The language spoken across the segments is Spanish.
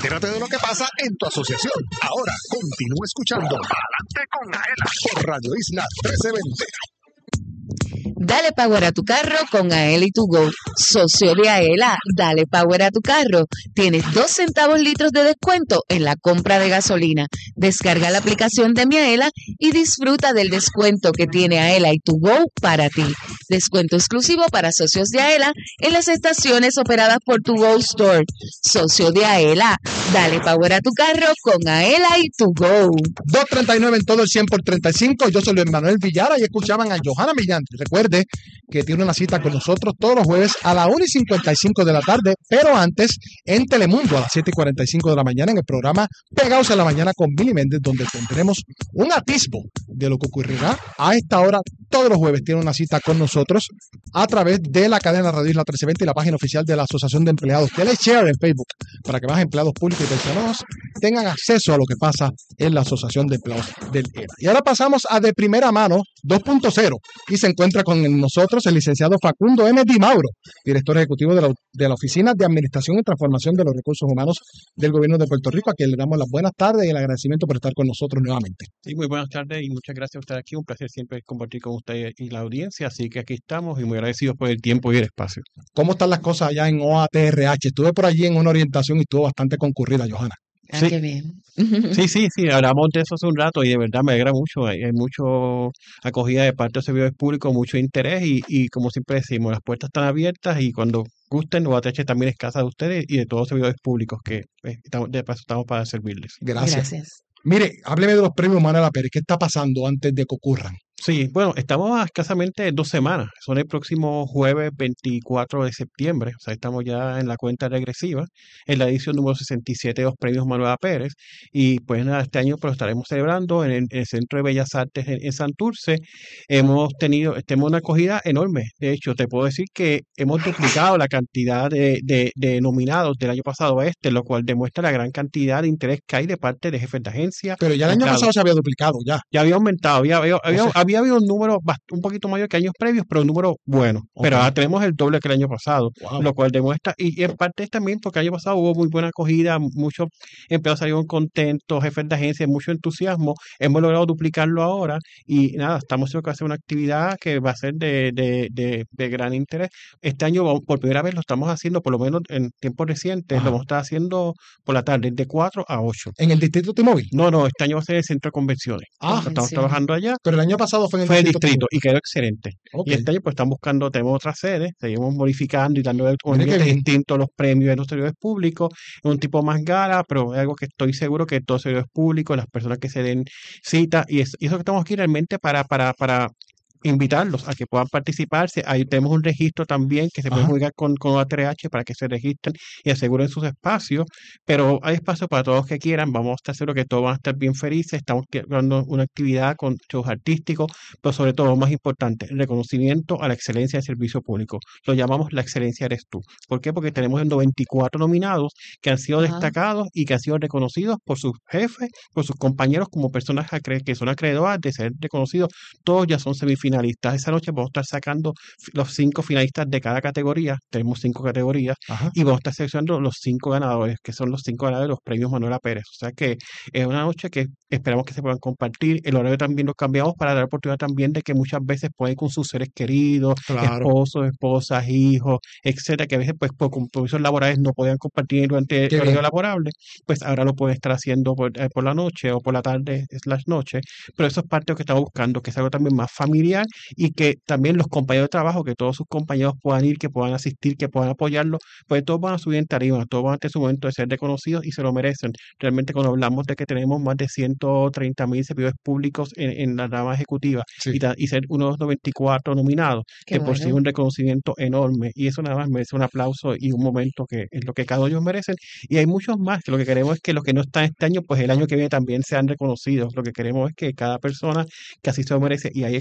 Entérate de lo que pasa en tu asociación. Ahora continúa escuchando Adelante con Aela por Radio Isla 1320. Dale power a tu carro con Aela y tu Go. Socio de Aela, dale power a tu carro. Tienes 2 centavos litros de descuento en la compra de gasolina. Descarga la aplicación de Mi Aela y disfruta del descuento que tiene Aela y tu Go para ti. Descuento exclusivo para socios de Aela en las estaciones operadas por tu Go Store. Socio de Aela, dale power a tu carro con Aela y tu Go. 239 en todo el 100 por 35. Yo soy Luis Manuel Villara y escuchaban a Johanna Millán. Recuerde que tiene una cita con nosotros todos los jueves a las 1:55 de la tarde, pero antes en Telemundo a las 7:45 de la mañana en el programa Pegados a la Mañana con Billy Méndez, donde tendremos un atisbo de lo que ocurrirá a esta hora. Todos los jueves tiene una cita con nosotros a través de la cadena Radio Isla 1320 y la página oficial de la Asociación de Empleados. Dale share en Facebook para que más empleados públicos y pensionados tengan acceso a lo que pasa en la Asociación de Empleados del ERA. Y ahora pasamos a De Primera Mano 2.0 y se encuentra con nosotros el licenciado Facundo M. Di Mauro, director ejecutivo de la Oficina de Administración y Transformación de los Recursos Humanos del Gobierno de Puerto Rico, a quien le damos las buenas tardes y el agradecimiento por estar con nosotros nuevamente. Sí, muy buenas tardes y muchas gracias por estar aquí. Un placer siempre compartir con usted y la audiencia, así que aquí estamos y muy agradecidos por el tiempo y el espacio. ¿Cómo están las cosas allá en OATRH? Estuve por allí en una orientación y estuvo bastante concurrida, Johanna. Ah, Sí. qué bien. Sí, hablamos de eso hace un rato y de verdad me alegra mucho. Hay mucho acogida de parte de los servidores públicos, mucho interés y como siempre decimos, las puertas están abiertas y cuando gusten, OATH también es casa de ustedes y de todos los servidores públicos que de paso estamos para servirles. Gracias. Mire, hábleme de los premios Manuela Pérez. ¿Qué está pasando antes de que ocurran? Sí, bueno, estamos a escasamente 2 semanas. Son el próximo jueves 24 de septiembre. O sea, estamos ya en la cuenta regresiva, en la edición número 67 de los premios Manuela Pérez. Y pues nada, este año pues lo estaremos celebrando en el Centro de Bellas Artes en Santurce. Tenemos una acogida enorme. De hecho, te puedo decir que hemos duplicado la cantidad de nominados del año pasado a este, lo cual demuestra la gran cantidad de interés que hay de parte de jefes de agencia. Pero ya el año pasado se había duplicado, ya. Ya había aumentado, había habido un número un poquito mayor que años previos, pero un número bueno. Pero ahora tenemos el doble que el año pasado, lo cual demuestra, y en parte es también porque el año pasado hubo muy buena acogida, muchos empleados salieron contentos, jefes de agencia, mucho entusiasmo. Hemos logrado duplicarlo ahora y nada, estamos seguros que va a ser una actividad que va a ser de gran interés. Este año, por primera vez, lo estamos haciendo, por lo menos en tiempos recientes, lo vamos a estar haciendo por la tarde, de 4 a 8. ¿En el Distrito T-Mobile? No, este año va a ser en el Centro de Convenciones. Estamos trabajando allá. Pero el año pasado fue en el distrito y quedó excelente. Okay. Y este año pues están buscando, tenemos otras sedes, seguimos modificando y dando un ambiente distinto a los premios de los servidores públicos, un tipo más gala, pero es algo que estoy seguro que todos los servidores públicos, las personas que se den cita, y eso que estamos aquí realmente para invitarlos a que puedan participarse. Ahí tenemos un registro también que se puede jugar con OATRH para que se registren y aseguren sus espacios, pero hay espacio para todos los que quieran. Vamos a estar seguros que todos van a estar bien felices. Estamos creando una actividad con shows artísticos, pero sobre todo, lo más importante, el reconocimiento a la excelencia del servicio público. Lo llamamos La Excelencia Eres Tú. ¿Por qué? Porque tenemos 94 nominados que han sido destacados y que han sido reconocidos por sus jefes, por sus compañeros como personas que son acreedoras de ser reconocidos. Todos ya son semifinalistas. Esa noche vamos a estar sacando los 5 finalistas de cada categoría. Tenemos 5 categorías y vamos a estar seleccionando los 5 ganadores, que son los 5 ganadores de los premios Manuela Pérez. O sea que es una noche que esperamos que se puedan compartir. El horario también lo cambiamos para dar oportunidad también de que muchas veces pueden ir con sus seres queridos, esposos, esposas, hijos, etcétera, que a veces pues por compromisos laborales no podían compartir durante el horario laborable, pues ahora lo pueden estar haciendo por la noche o por la tarde / noche. Pero eso es parte de lo que estamos buscando, que es algo también más familiar y que también los compañeros de trabajo, que todos sus compañeros puedan ir, que puedan asistir, que puedan apoyarlo, pues todos van a subir en tarima, todos van a tener su momento de ser reconocidos y se lo merecen. Realmente cuando hablamos de que tenemos más de 130,000 servidores públicos en la rama ejecutiva y ser uno de los 94 nominados, que por sí es un reconocimiento enorme y eso nada más merece un aplauso y un momento que es lo que cada uno de ellos merecen. Y hay muchos más que lo que queremos es que los que no están este año, pues el año que viene también sean reconocidos. Lo que queremos es que cada persona que así se lo merece, y hay excelentes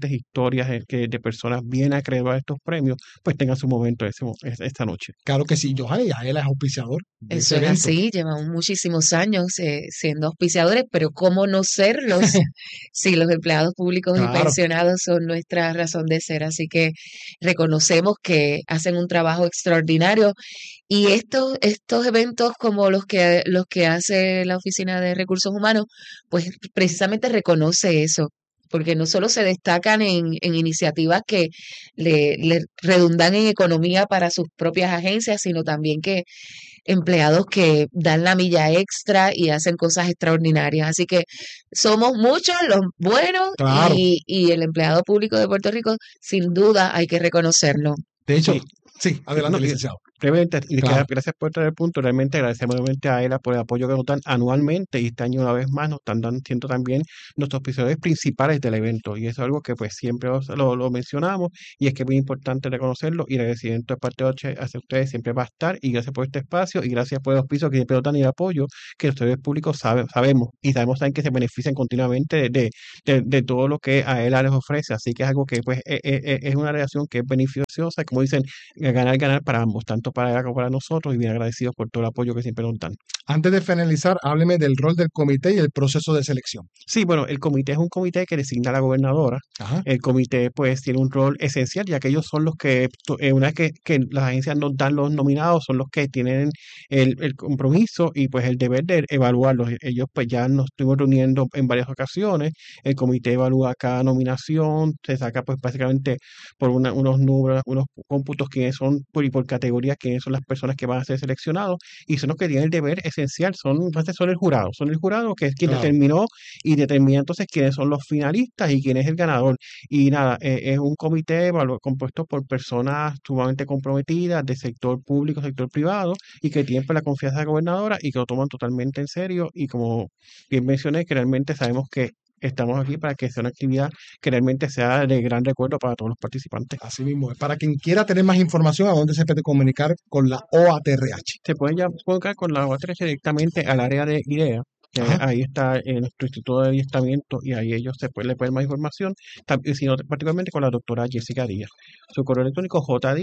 importantes historias de personas bien acreedoras a estos premios, pues tengan su momento esta noche. Claro que sí, Johanna, y él es auspiciador de Eso ese es evento. así, llevamos muchísimos años siendo auspiciadores, pero ¿cómo no serlos si los empleados públicos y Claro. pensionados son nuestra razón de ser? Así que reconocemos que hacen un trabajo extraordinario y estos eventos como los que hace la Oficina de Recursos Humanos, pues precisamente reconoce eso. Porque no solo se destacan en iniciativas que le redundan en economía para sus propias agencias, sino también que empleados que dan la milla extra y hacen cosas extraordinarias. Así que somos muchos los buenos Claro. y el empleado público de Puerto Rico, sin duda, hay que reconocerlo. De hecho, Sí. sí, adelante, No, licenciado. Brevemente, y Claro. gracias por traer el punto. Realmente agradecemos nuevamente a ELA por el apoyo que nos dan anualmente y este año una vez más nos están dando también nuestros auspiciadores principales del evento. Y eso es algo que pues siempre lo mencionamos y es que es muy importante reconocerlo y el agradecimiento de parte de hacia ustedes siempre va a estar y gracias por este espacio y gracias por el auspicio que siempre nos dan y el apoyo que los servidores públicos sabemos y sabemos también que se benefician continuamente de todo lo que a ELA les ofrece. Así que es algo que pues es una relación que es beneficiosa, como dicen, ganar para ambos, tanto para ELA como para nosotros y bien agradecidos por todo el apoyo que siempre nos dan. Antes de finalizar, hábleme del rol del comité y el proceso de selección. Sí, bueno, el comité es un comité que designa a la gobernadora. Ajá. El comité pues tiene un rol esencial, ya que ellos son los que, una vez que las agencias nos dan los nominados, son los que tienen el compromiso y pues el deber de evaluarlos. Ellos pues ya nos estuvimos reuniendo en varias ocasiones, el comité evalúa cada nominación, se saca pues básicamente por unos números, unos cómputos quiénes son, por categorías, quiénes son las personas que van a ser seleccionados y son los que tienen el deber esencial, son el jurado que es quien Claro. determinó y determina entonces quiénes son los finalistas y quién es el ganador. Y nada, es un comité compuesto por personas sumamente comprometidas del sector público, sector privado y que tienen pues, la confianza de la gobernadora y que lo toman totalmente en serio y como bien mencioné, que realmente sabemos que estamos aquí para que sea una actividad que realmente sea de gran recuerdo para todos los participantes. Así mismo es. Para quien quiera tener más información, ¿a dónde se puede comunicar con la OATRH? Se pueden ya comunicar con la OATRH directamente al área de IDEA. Ahí está nuestro instituto de adiestramiento y ahí ellos le pueden más información, sino particularmente con la doctora Jessica Díaz. Su correo electrónico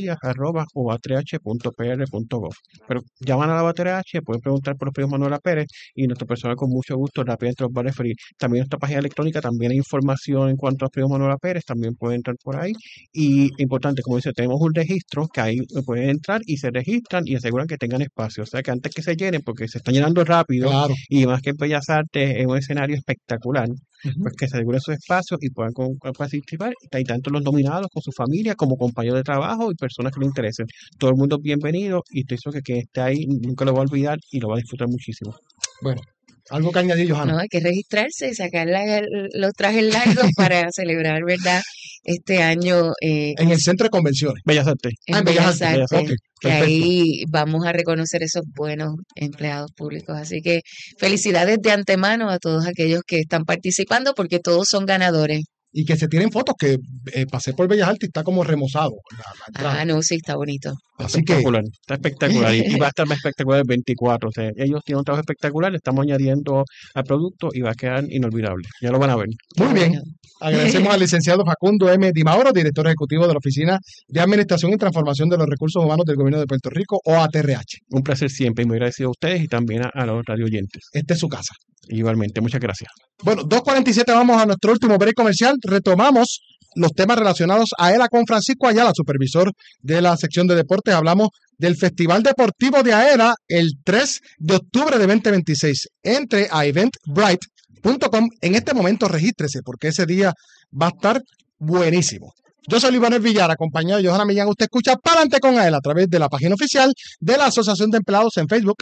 jdíaz@oatrh.pr.gov. Pero llaman a la OATRH, pueden preguntar por los premios Manuela Pérez y nuestro personal con mucho gusto rápidamente los va a referir. También en nuestra página electrónica también hay información en cuanto a los premios Manuela Pérez, también pueden entrar por ahí. Y importante, como dice, tenemos un registro que ahí pueden entrar y se registran y aseguran que tengan espacio. O sea que antes que se llenen, porque se están llenando rápido, Claro. y más que en Bellas Artes es un escenario espectacular, pues que se aseguren sus espacios y puedan participar, y tanto los nominados con su familia como compañeros de trabajo y personas que le interesen. Todo el mundo es bienvenido y estoy seguro que quien esté ahí nunca lo va a olvidar y lo va a disfrutar muchísimo. Bueno, algo que añadir, Johanna. No, hay que registrarse y sacar los trajes largos para celebrar, ¿verdad? Este año En el centro de convenciones. Bellas Artes. en Bellas Bellas Artes. Artes, Ok, que perfecto. ahí vamos a reconocer esos buenos empleados públicos. Así que felicidades de antemano a todos aquellos que están participando porque todos son ganadores. Y que se tienen fotos, que pasé por Bellas Artes y está como remozado la entrada. Ah, no, sí, está bonito. Así que, Está espectacular y va a estar más espectacular el 24. O sea, ellos tienen un trabajo espectacular, le estamos añadiendo al producto y va a quedar inolvidable. Ya lo van a ver. muy bien. Bueno. Agradecemos al licenciado Facundo M. Di Mauro, director ejecutivo de la Oficina de Administración y Transformación de los Recursos Humanos del Gobierno de Puerto Rico, OATRH. Un placer siempre y muy agradecido a ustedes y también a los radio oyentes. Esta es su casa. Igualmente, muchas gracias. Bueno, 2:47, vamos a nuestro último break comercial. Retomamos los temas relacionados a ELA con Francisco Ayala, supervisor de la sección de deportes. Hablamos del Festival Deportivo de AELA el 3 de octubre de 2026. Entre a eventbrite.com. En este momento regístrese porque ese día va a estar buenísimo. Yo soy Luis Manuel Villar, acompañado de Johanna Millán. Usted escucha Pa'lante con AELA a través de la página oficial de la Asociación de Empleados en Facebook.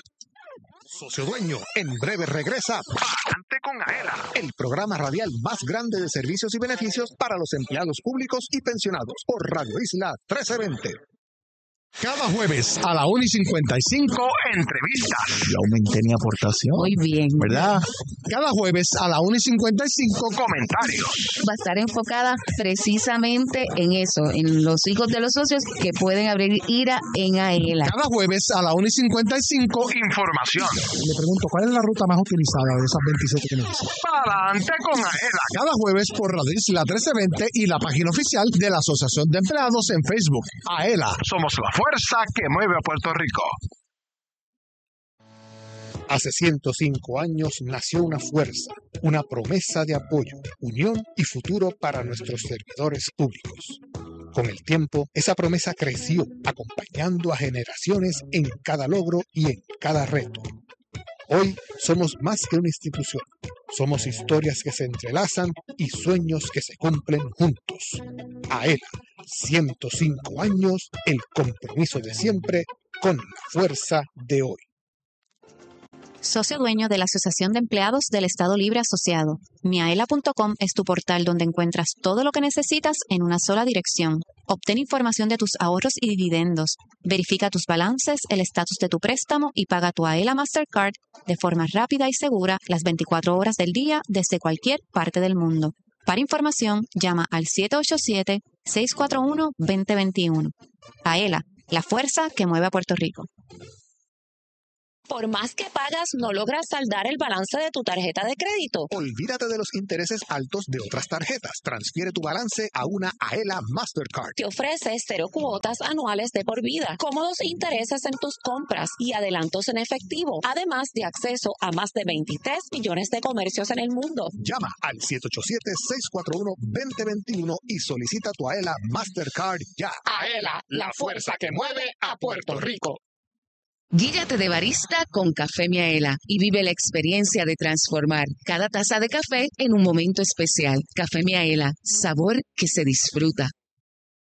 Socio Dueño, en breve regresa Pa'lante con AELA, el programa radial más grande de servicios y beneficios para los empleados públicos y pensionados por Radio Isla 1320. Cada jueves a la 1:55, entrevistas. Yo aumenté mi aportación. Muy bien. ¿Verdad? Cada jueves a la 1:55, comentarios. Va a estar enfocada precisamente en eso, en los hijos de los socios que pueden abrir IRA en AELA. Cada jueves a la 1:55, información. Le pregunto, ¿cuál es la ruta más utilizada de esas 27 que nos dicen? Adelante con AELA. Cada jueves por Radio Isla 1320 y la página oficial de la Asociación de Empleados en Facebook. AELA, somos la fuerza que mueve a Puerto Rico. Hace 105 años nació una fuerza, una promesa de apoyo, unión y futuro para nuestros servidores públicos. Con el tiempo, esa promesa creció, acompañando a generaciones en cada logro y en cada reto. Hoy somos más que una institución. Somos historias que se entrelazan y sueños que se cumplen juntos. AELA, 105 años, el compromiso de siempre con la fuerza de hoy. Socio dueño de la Asociación de Empleados del Estado Libre Asociado. Miaela.com es tu portal donde encuentras todo lo que necesitas en una sola dirección. Obtén información de tus ahorros y dividendos. Verifica tus balances, el estatus de tu préstamo y paga tu AELA Mastercard de forma rápida y segura las 24 horas del día desde cualquier parte del mundo. Para información, llama al 787-641-2021. AELA, la fuerza que mueve a Puerto Rico. Por más que pagas, no logras saldar el balance de tu tarjeta de crédito. Olvídate de los intereses altos de otras tarjetas. Transfiere tu balance a una AELA Mastercard. Te ofrece 0 cuotas anuales de por vida, cómodos intereses en tus compras y adelantos en efectivo, además de acceso a más de 23 millones de comercios en el mundo. Llama al 787-641-2021 y solicita tu AELA Mastercard ya. AELA, la fuerza que mueve a Puerto Rico. Guíllate de barista con Café Miaela y vive la experiencia de transformar cada taza de café en un momento especial. Café Miaela, sabor que se disfruta.